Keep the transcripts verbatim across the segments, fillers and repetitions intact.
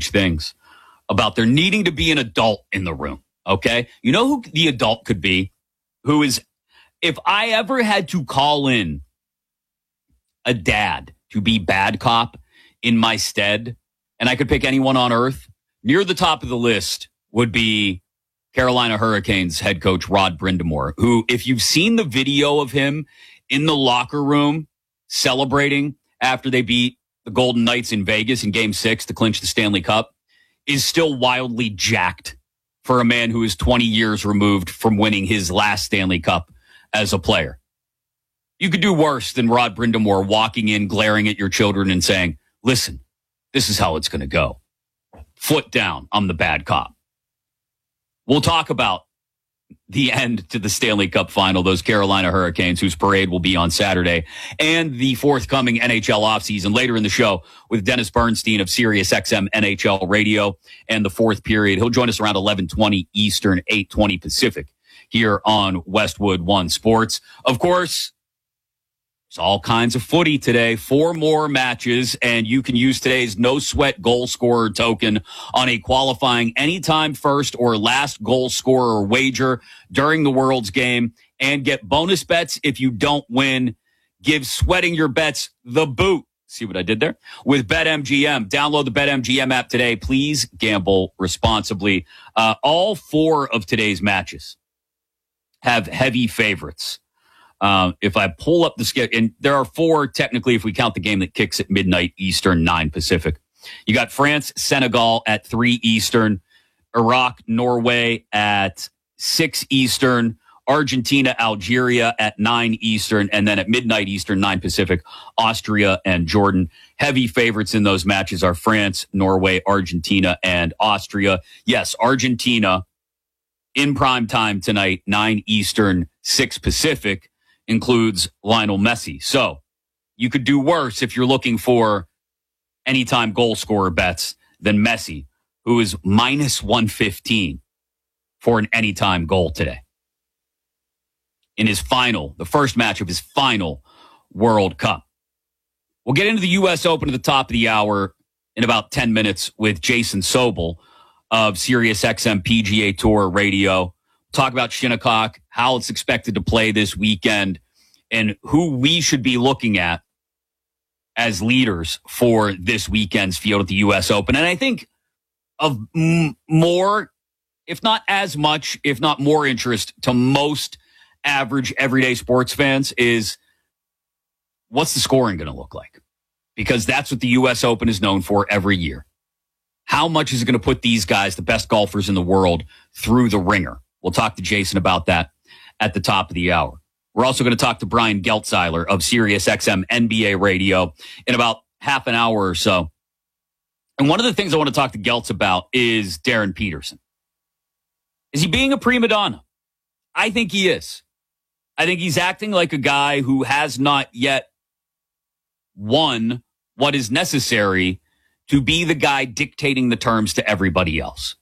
strange things about there needing to be an adult in the room, okay? You know who the adult could be? Who is, if I ever had to call in a dad to be bad cop in my stead, and I could pick anyone on earth, near the top of the list would be Carolina Hurricanes head coach Rod Brind'Amour, who, if you've seen the video of him in the locker room celebrating after they beat the Golden Knights in Vegas in Game six to clinch the Stanley Cup, is still wildly jacked for a man who is twenty years removed from winning his last Stanley Cup as a player. You could do worse than Rod Brind'Amour walking in, glaring at your children and saying, listen, this is how it's going to go. Foot down, I'm the bad cop. We'll talk about the end to the Stanley Cup final, those Carolina Hurricanes, whose parade will be on Saturday, and the forthcoming N H L offseason later in the show with Dennis Bernstein of SiriusXM N H L Radio and the fourth period. He'll join us around eleven twenty Eastern, eight twenty Pacific here on Westwood One Sports. Of course, there's all kinds of footy today. Four more matches, and you can use today's no sweat goal scorer token on a qualifying anytime first or last goal scorer wager during the World's game and get bonus bets if you don't win. Give sweating your bets the boot. See what I did there? With BetMGM. Download the BetMGM app today. Please gamble responsibly. Uh, all four of today's matches have heavy favorites. Uh, if I pull up the schedule, and there are four technically if we count the game that kicks at midnight Eastern, nine Pacific. You got France, Senegal at three Eastern, Iraq, Norway at six Eastern, Argentina, Algeria at nine Eastern, and then at midnight Eastern, nine Pacific, Austria and Jordan. Heavy favorites in those matches are France, Norway, Argentina, and Austria. Yes, Argentina in prime time tonight, nine Eastern, six Pacific, includes Lionel Messi. So you could do worse if you're looking for anytime goal scorer bets than Messi, who is minus one fifteen for an anytime goal today in his final, the first match of his final World Cup. We'll get into the U S Open at the top of the hour in about ten minutes with Jason Sobel of SiriusXM P G A Tour Radio. Talk about Shinnecock, how it's expected to play this weekend, and who we should be looking at as leaders for this weekend's field at the U S Open. And I think of m- more, if not as much, if not more interest to most average everyday sports fans is what's the scoring going to look like? Because that's what the U S Open is known for every year. How much is it going to put these guys, the best golfers in the world, through the ringer? We'll talk to Jason about that at the top of the hour. We're also going to talk to Brian Geltzeiler of SiriusXM N B A Radio in about half an hour or so. And one of the things I want to talk to Geltz about is Darren Peterson. Is he being a prima donna? I think he is. I think he's acting like a guy who has not yet won what is necessary to be the guy dictating the terms to everybody else.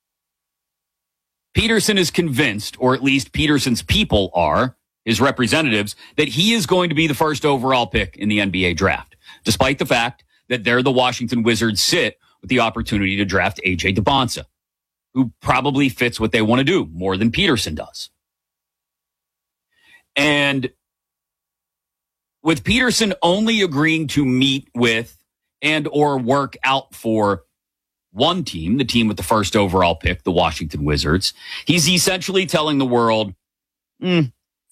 Peterson is convinced, or at least Peterson's people are, his representatives, that he is going to be the first overall pick in the N B A draft, despite the fact that they're the Washington Wizards sit with the opportunity to draft A J DeBonsa, who probably fits what they want to do more than Peterson does. And with Peterson only agreeing to meet with and or work out for one team, the team with the first overall pick, the Washington Wizards, he's essentially telling the world, mm,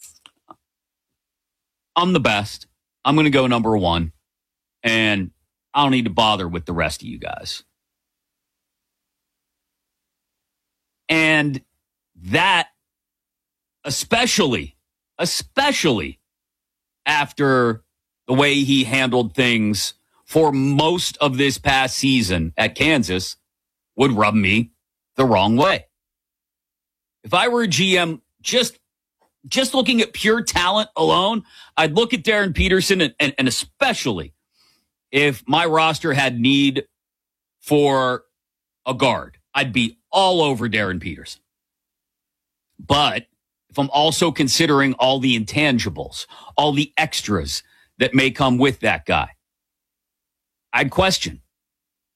I'm the best. I'm going to go number one, and I don't need to bother with the rest of you guys. And that, especially, especially after the way he handled things for most of this past season at Kansas, would rub me the wrong way. If I were a G M, just just looking at pure talent alone, I'd look at Darren Peterson, and, and, and especially if my roster had need for a guard, I'd be all over Darren Peterson. But if I'm also considering all the intangibles, all the extras that may come with that guy, I'd question,